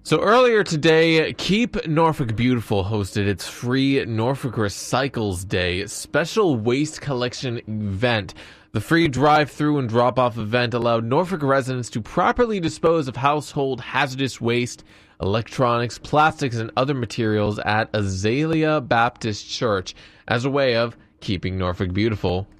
So earlier today, Keep Norfolk Beautiful hosted its free Norfolk Recycles Day special waste collection event. The free drive-through and drop-off event allowed Norfolk residents to properly dispose of household hazardous waste, electronics, plastics, and other materials at Azalea Baptist Church as a way of keeping Norfolk beautiful.